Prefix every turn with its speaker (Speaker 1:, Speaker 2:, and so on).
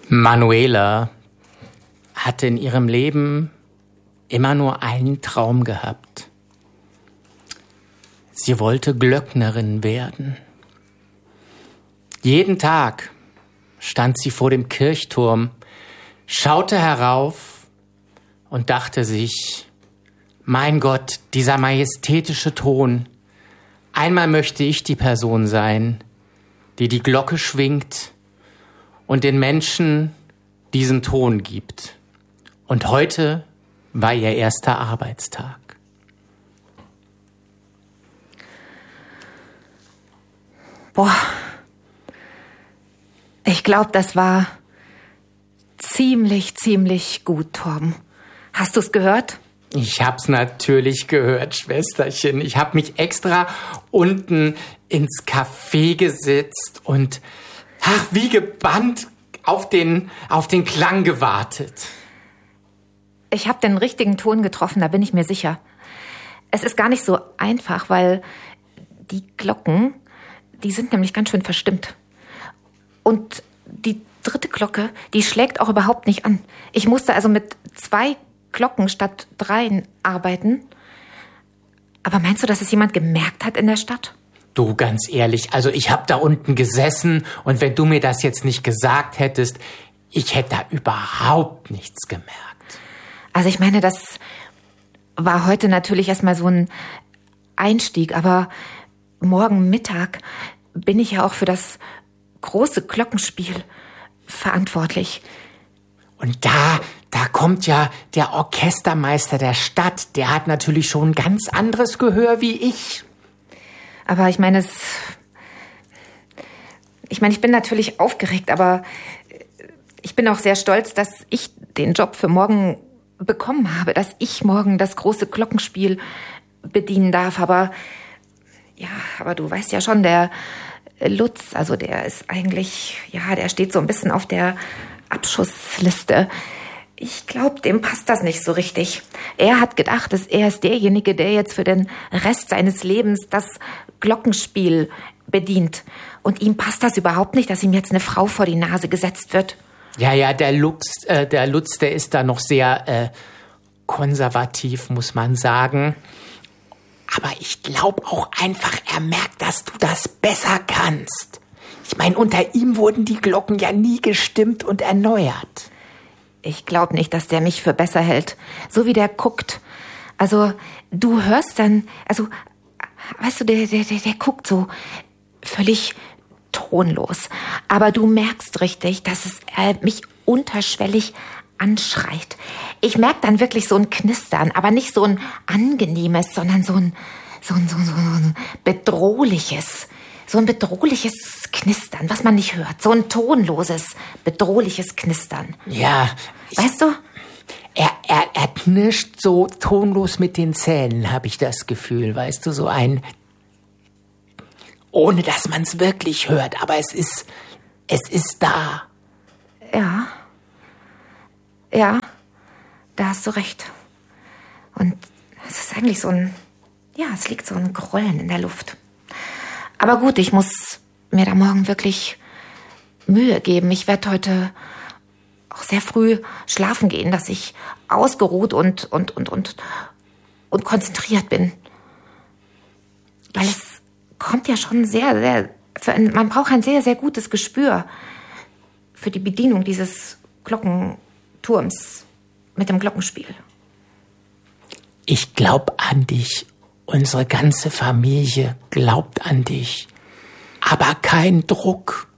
Speaker 1: Manuela hatte in ihrem Leben immer nur einen Traum gehabt. Sie wollte Glöcknerin werden. Jeden Tag stand sie vor dem Kirchturm, schaute herauf und dachte sich: Mein Gott, dieser majestätische Ton. Einmal möchte ich die Person sein, die die Glocke schwingt und den Menschen diesen Ton gibt. Und heute war ihr erster Arbeitstag.
Speaker 2: Boah, ich glaube, das war ziemlich gut, Torben. Hast du's gehört?
Speaker 1: Ich hab's natürlich gehört, Schwesterchen. Ich hab mich extra unten ins Café gesetzt und wie gebannt auf den Klang gewartet.
Speaker 2: Ich habe den richtigen Ton getroffen, da bin ich mir sicher. Es ist gar nicht so einfach, weil die Glocken, die sind nämlich ganz schön verstimmt. Und die dritte Glocke, die schlägt auch überhaupt nicht an. Ich musste also mit 2 Glocken statt 3 arbeiten. Aber meinst du, dass es jemand gemerkt hat in der Stadt?
Speaker 1: Du, ganz ehrlich, also ich habe da unten gesessen und wenn du mir das jetzt nicht gesagt hättest, ich hätte da überhaupt nichts gemerkt.
Speaker 2: Also ich meine, das war heute natürlich erstmal so ein Einstieg, aber morgen Mittag bin ich ja auch für das große Glockenspiel verantwortlich.
Speaker 1: Und da kommt ja der Orchestermeister der Stadt, der hat natürlich schon ein ganz anderes Gehör wie ich.
Speaker 2: Aber ich meine, ich bin natürlich aufgeregt, aber ich bin auch sehr stolz, dass ich den Job für morgen bekommen habe, dass ich morgen das große Glockenspiel bedienen darf. Aber du weißt ja schon, der Lutz, also der ist eigentlich, der steht so ein bisschen auf der Abschussliste. Ich glaube, dem passt das nicht so richtig. Er hat gedacht, dass er ist derjenige, der jetzt für den Rest seines Lebens das Glockenspiel bedient. Und ihm passt das überhaupt nicht, dass ihm jetzt eine Frau vor die Nase gesetzt wird.
Speaker 1: Ja, der Lutz, der ist da noch sehr konservativ, muss man sagen. Aber ich glaube auch einfach, er merkt, dass du das besser kannst. Ich meine, unter ihm wurden die Glocken ja nie gestimmt und erneuert.
Speaker 2: Ich glaube nicht, dass der mich für besser hält. So wie der guckt. Also, du hörst dann, weißt du, der guckt so völlig tonlos. Aber du merkst richtig, dass es mich unterschwellig anschreit. Ich merke dann wirklich so ein Knistern, aber nicht so ein angenehmes, sondern so ein bedrohliches. So ein bedrohliches Knistern, was man nicht hört. So ein tonloses, bedrohliches Knistern.
Speaker 1: Ja.
Speaker 2: Weißt du?
Speaker 1: Er knirscht so tonlos mit den Zähnen, habe ich das Gefühl. Weißt du, so ein... Ohne dass man es wirklich hört, aber es ist da.
Speaker 2: Ja, da hast du recht. Und es ist eigentlich es liegt so ein Grollen in der Luft. Aber gut, ich muss mir da morgen wirklich Mühe geben. Ich werde heute auch sehr früh schlafen gehen, dass ich ausgeruht und konzentriert bin. Weil es kommt ja schon man braucht ein sehr, sehr gutes Gespür für die Bedienung dieses Glockenturms mit dem Glockenspiel.
Speaker 1: Ich glaube an dich. Unsere ganze Familie glaubt an dich. Aber kein Druck.